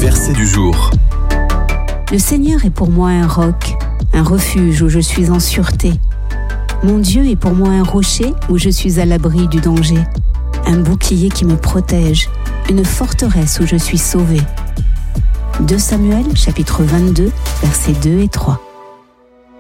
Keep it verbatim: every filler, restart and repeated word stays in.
verset du jour. Le Seigneur est pour moi un roc, un refuge où je suis en sûreté. Mon Dieu est pour moi un rocher où je suis à l'abri du danger, un bouclier qui me protège, une forteresse où je suis sauvé. deux Samuel, chapitre vingt-deux, versets deux et trois.